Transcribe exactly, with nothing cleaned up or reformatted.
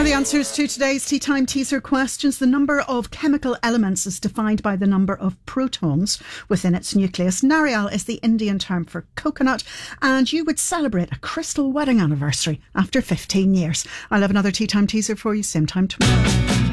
are the answers to today's Tea Time teaser questions. The number of chemical elements is defined by the number of protons within its nucleus. Nariyal is the Indian term for coconut, and you would celebrate a crystal wedding anniversary after fifteen years. I'll have another Tea Time teaser for you same time tomorrow.